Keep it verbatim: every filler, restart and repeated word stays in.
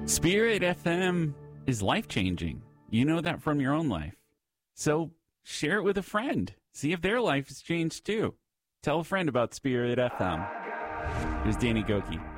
Spirit F M is life-changing. You know that from your own life. So share it with a friend. See if their life has changed too. Tell a friend about Spirit F M. Here's Danny Gokey.